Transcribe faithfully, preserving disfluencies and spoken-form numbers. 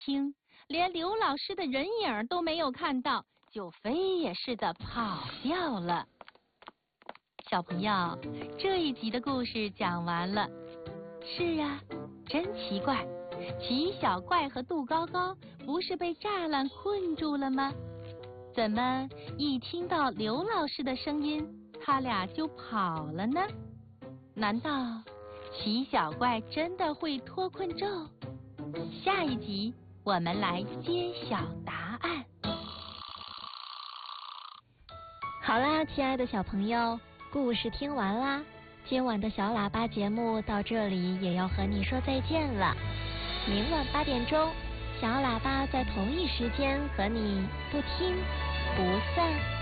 听，连刘老师的人影都没有看到，就飞也似的跑掉了。小朋友，这一集的故事讲完了。是啊，真奇怪，奇小怪和杜高高不是被栅栏困住了吗？怎么一听到刘老师的声音，他俩就跑了呢？难道奇小怪真的会脱困咒？下一集我们来揭晓答案。 好啦，亲爱的小朋友，故事听完啦。今晚的小喇叭节目到这里也要和你说再见了。明晚八点钟，小喇叭在同一时间和你不听不散。